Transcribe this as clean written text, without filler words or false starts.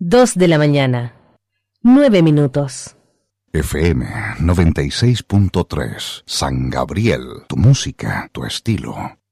2 de la mañana, 9 minutos. FM 96.3, San Gabriel, tu música, tu estilo.